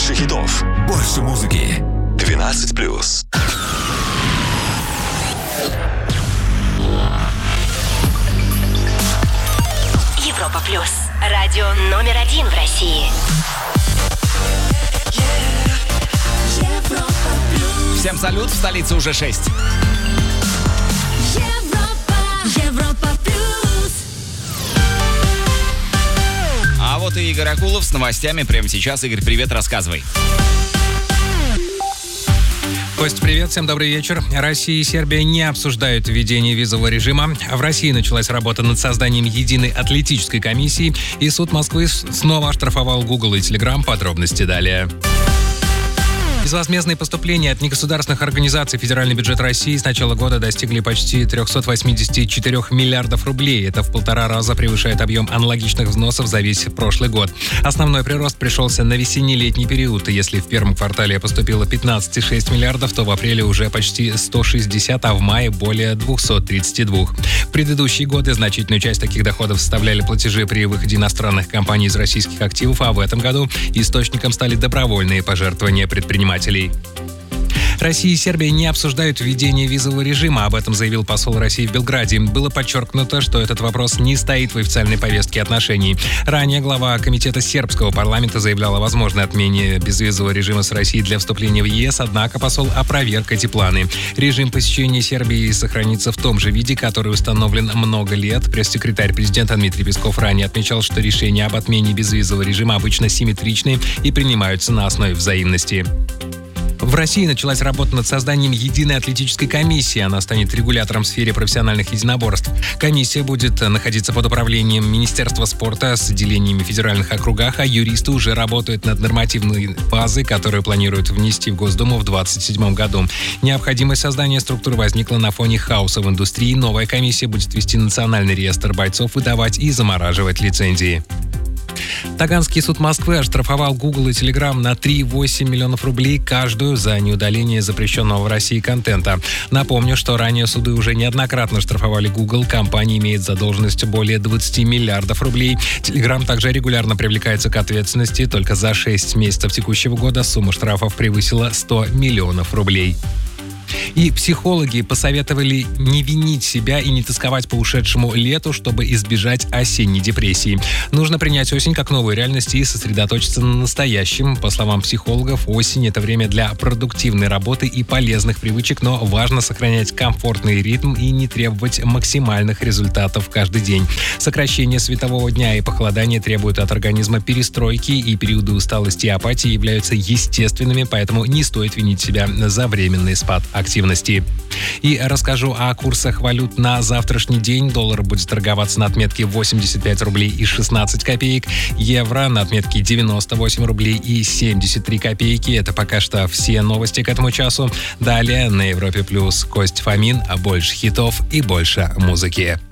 больше хитов. Больше музыки. 12+. Европа плюс. Радио номер 1 в России. Всем салют, в столице уже 6. Европа плюс. А вот и Игорь Акулов с новостями прямо сейчас. Игорь, привет, рассказывай. Кость, привет, всем добрый вечер. Россия и Сербия не обсуждают введение визового режима. В России началась работа над созданием единой атлетической комиссии, и суд Москвы снова оштрафовал Google и Telegram. Подробности далее. Безвозмездные поступления от негосударственных организаций в федеральный бюджет России с начала года достигли почти 384 миллиардов рублей. Это в 1,5 раза превышает объем аналогичных взносов за весь прошлый год. Основной прирост пришелся на весенне-летний период. Если в первом квартале поступило 15,6 миллиардов, то в апреле уже почти 160, а в мае более 232. В предыдущие годы значительную часть таких доходов составляли платежи при выходе иностранных компаний из российских активов, а в этом году источником стали добровольные пожертвования предпринимателей. Россия и Сербия не обсуждают введение визового режима. Об этом заявил посол России в Белграде. Было подчеркнуто, что этот вопрос не стоит в официальной повестке отношений. Ранее глава комитета сербского парламента заявлял о возможной отмене безвизового режима с Россией для вступления в ЕС, однако посол опроверг эти планы. Режим посещения Сербии сохранится в том же виде, который установлен много лет. Пресс-секретарь президента Дмитрий Песков ранее отмечал, что решения об отмене безвизового режима обычно симметричны и принимаются на основе взаимности. В России началась работа над созданием единой атлетической комиссии. Она станет регулятором в сфере профессиональных единоборств. Комиссия будет находиться под управлением Министерства спорта с отделениями в федеральных округах, а юристы уже работают над нормативной базой, которую планируют внести в Госдуму в 2027 году. Необходимость создания структуры возникла на фоне хаоса в индустрии. Новая комиссия будет вести национальный реестр бойцов, выдавать и замораживать лицензии. Таганский суд Москвы оштрафовал Google и Telegram на 3,8 миллионов рублей каждую за неудаление запрещенного в России контента. Напомню, что ранее суды уже неоднократно штрафовали Google. Компания имеет задолженность более 20 миллиардов рублей. Telegram также регулярно привлекается к ответственности. Только за 6 месяцев текущего года сумма штрафов превысила 100 миллионов рублей. И психологи посоветовали не винить себя и не тосковать по ушедшему лету, чтобы избежать осенней депрессии. Нужно принять осень как новую реальность и сосредоточиться на настоящем. По словам психологов, осень — это время для продуктивной работы и полезных привычек, но важно сохранять комфортный ритм и не требовать максимальных результатов каждый день. Сокращение светового дня и похолодание требуют от организма перестройки, и периоды усталости и апатии являются естественными, поэтому не стоит винить себя за временный спад активности. И расскажу о курсах валют на завтрашний день. Доллар будет торговаться на отметке 85 рублей и 16 копеек. Евро на отметке 98 рублей и 73 копейки. Это пока что все новости к этому часу. Далее на Европе Плюс Кость Фомин. Больше хитов и больше музыки.